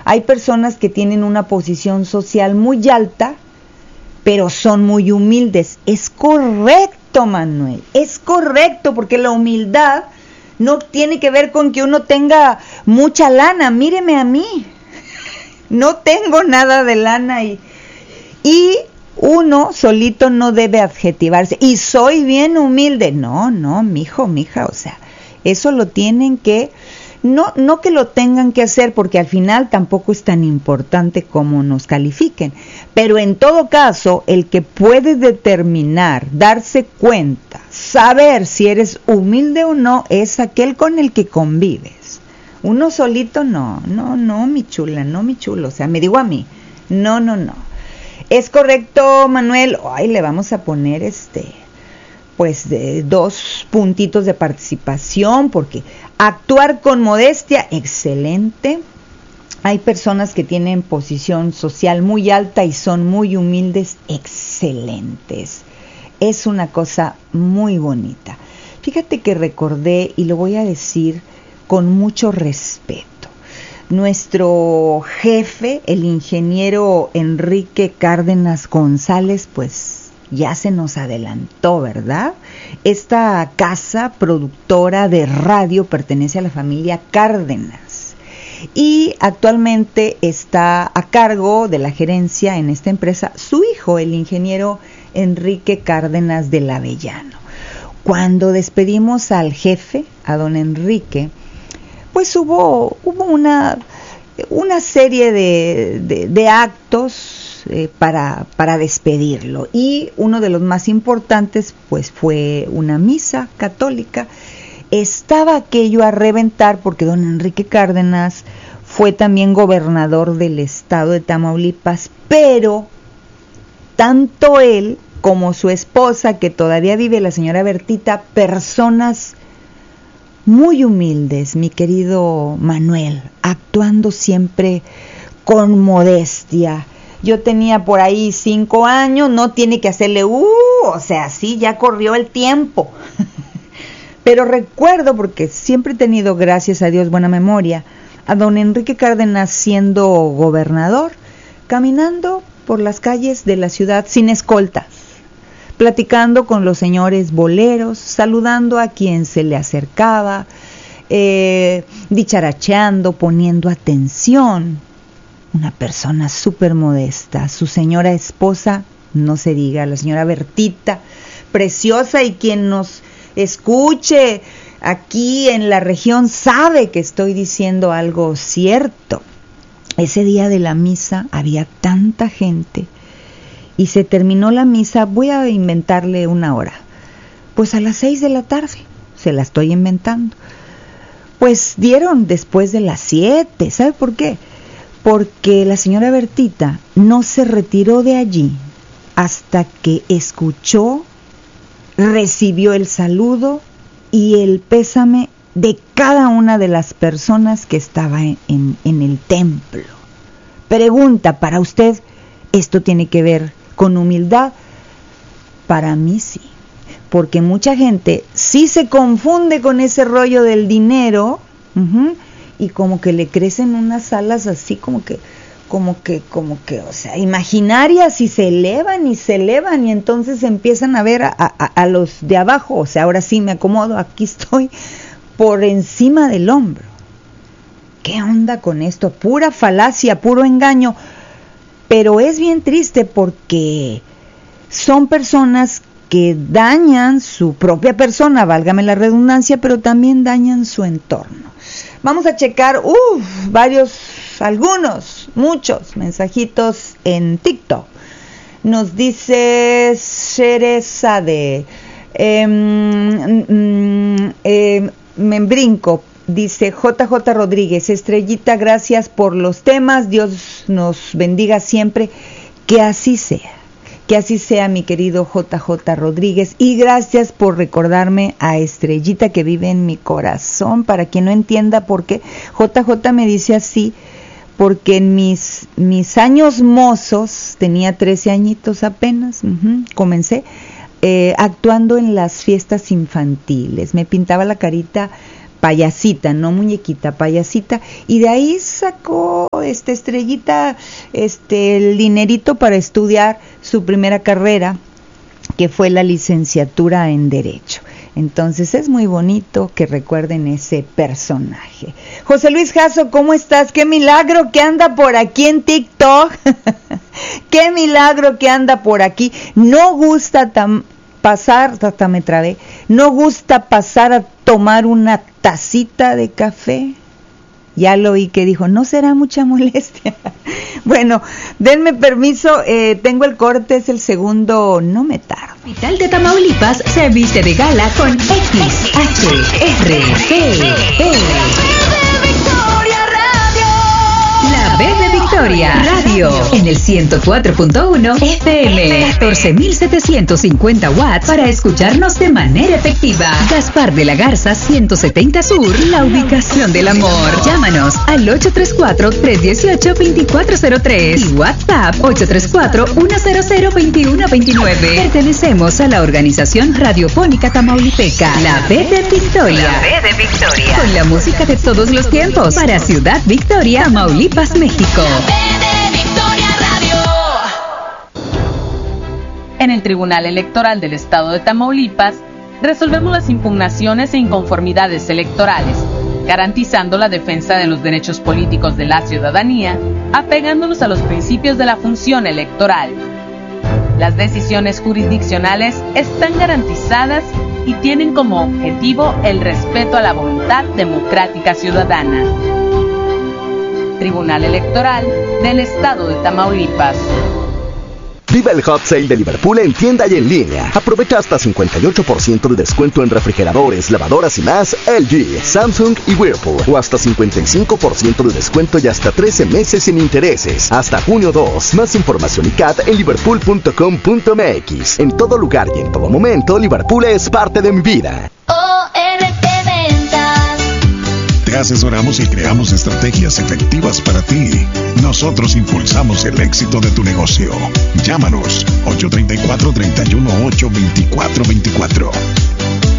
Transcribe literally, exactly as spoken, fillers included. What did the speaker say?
Hay personas que tienen una posición social muy alta, pero son muy humildes. Es correcto, Manuel, es correcto, porque la humildad no tiene que ver con que uno tenga mucha lana. Míreme a mí, no tengo nada de lana y, y uno solito no debe adjetivarse. Y soy bien humilde. No, no, mijo, mija, o sea, eso lo tienen que, no, no que lo tengan que hacer, porque al final tampoco es tan importante como nos califiquen. Pero en todo caso, el que puede determinar, darse cuenta, saber si eres humilde o no, es aquel con el que convives. Uno solito no, no, no, mi chula, no, mi chulo, o sea, me digo a mí, no, no, no. Es correcto, Manuel. Ay, le vamos a poner este, pues de dos puntitos de participación, porque actuar con modestia, excelente. Hay personas que tienen posición social muy alta y son muy humildes, excelentes. Es una cosa muy bonita. Fíjate que recordé, y lo voy a decir con mucho respeto, nuestro jefe, el ingeniero Enrique Cárdenas González, pues ya se nos adelantó, ¿verdad? Esta casa productora de radio pertenece a la familia Cárdenas y actualmente está a cargo de la gerencia en esta empresa su hijo, el ingeniero Enrique Cárdenas del Avellano. Cuando despedimos al jefe, a don Enrique, pues hubo, hubo una, una serie de, de, de actos eh, para, para despedirlo, y uno de los más importantes pues fue una misa católica. Estaba aquello a reventar porque don Enrique Cárdenas fue también gobernador del estado de Tamaulipas, pero tanto él como su esposa, que todavía vive, la señora Bertita, personas muy humildes, mi querido Manuel, actuando siempre con modestia. Yo tenía por ahí cinco años, no tiene que hacerle, uh, o sea, sí, ya corrió el tiempo. Pero recuerdo, porque siempre he tenido, gracias a Dios, buena memoria, a don Enrique Cárdenas siendo gobernador, caminando por las calles de la ciudad sin escoltas, platicando con los señores boleros, saludando a quien se le acercaba, eh, dicharacheando, poniendo atención. Una persona súper modesta. Su señora esposa, no se diga, la señora Bertita, preciosa, y quien nos escuche aquí en la región sabe que estoy diciendo algo cierto. Ese día de la misa había tanta gente y se terminó la misa, voy a inventarle una hora, pues a las seis de la tarde, se la estoy inventando. Pues dieron después de las siete, ¿sabe por qué? Porque la señora Bertita no se retiró de allí hasta que escuchó, recibió el saludo y el pésame de cada una de las personas que estaba en, en, en el templo. Pregunta para usted, ¿esto tiene que ver con humildad? Para mí sí, porque mucha gente sí se confunde con ese rollo del dinero, uh-huh, y como que le crecen unas alas así como que, como que, como que, o sea, imaginarias, y se elevan y se elevan y entonces empiezan a ver a, a, a los de abajo. O sea, ahora sí me acomodo, aquí estoy por encima del hombro. ¿Qué onda con esto? Pura falacia, puro engaño. Pero es bien triste porque son personas que dañan su propia persona, válgame la redundancia, pero también dañan su entorno. Vamos a checar, uff, varios, algunos, muchos mensajitos en TikTok. Nos dice Sherezade, eh, mm, eh, me brinco, dice J J Rodríguez, Estrellita, gracias por los temas, Dios nos bendiga siempre, que así sea. Que así sea, mi querido J J Rodríguez, y gracias por recordarme a Estrellita que vive en mi corazón. Para quien no entienda por qué J J me dice así, porque en mis, mis años mozos, tenía trece añitos apenas, uh-huh, comencé eh, actuando en las fiestas infantiles. Me pintaba la carita payasita, no muñequita, payasita, y de ahí sacó este Estrellita este el dinerito para estudiar su primera carrera, que fue la licenciatura en Derecho. Entonces es muy bonito que recuerden ese personaje. José Luis Jasso, ¿cómo estás? ¡Qué milagro que anda por aquí en TikTok! ¡Qué milagro que anda por aquí! No gusta tam- pasar, hasta me trabé, no gusta pasar a tomar una tacita de café. Ya lo oí que dijo, no será mucha molestia. Bueno, denme permiso, eh, tengo el corte, es el segundo, no me tardo. Capital de Tamaulipas se viste de gala con X H R P P. La B de Victoria Radio en el ciento cuatro punto uno F M, catorce mil setecientos cincuenta watts para escucharnos de manera efectiva. Gaspar de la Garza ciento setenta Sur, la ubicación del amor. Llámanos al ocho tres cuatro, tres uno ocho, dos cuatro cero tres y WhatsApp ocho tres cuatro, uno cero cero, dos uno dos nueve. Pertenecemos a la organización radiofónica tamaulipeca, la B de Victoria. La B de Victoria. Con la música de todos los tiempos para Ciudad Victoria, Tamaulipas, México. En el Tribunal Electoral del Estado de Tamaulipas, resolvemos las impugnaciones e inconformidades electorales, garantizando la defensa de los derechos políticos de la ciudadanía, apegándonos a los principios de la función electoral. Las decisiones jurisdiccionales están garantizadas y tienen como objetivo el respeto a la voluntad democrática ciudadana. Tribunal Electoral del Estado de Tamaulipas. Viva el Hot Sale de Liverpool en tienda y en línea. Aprovecha hasta cincuenta y ocho por ciento de descuento en refrigeradores, lavadoras y más L G, Samsung y Whirlpool. O hasta cincuenta y cinco por ciento de descuento y hasta trece meses sin intereses. Hasta junio dos. Más información y C A T en liverpool punto com punto m x. En todo lugar y en todo momento, Liverpool es parte de mi vida. O R T Ventas. Te asesoramos y creamos estrategias efectivas para ti. Nosotros impulsamos el éxito de tu negocio. Llámanos ocho tres cuatro, tres uno ocho, dos cuatro dos cuatro.